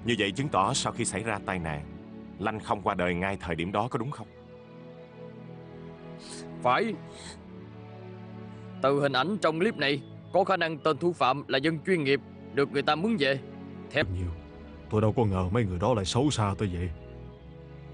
Như vậy chứng tỏ sau khi xảy ra tai nạn, Lanh không qua đời ngay thời điểm đó, có đúng không? Phải. Từ hình ảnh trong clip này, có khả năng tên thủ phạm là dân chuyên nghiệp, được người ta mướn về. Nhiều, tôi đâu có ngờ mấy người đó lại xấu xa tới vậy.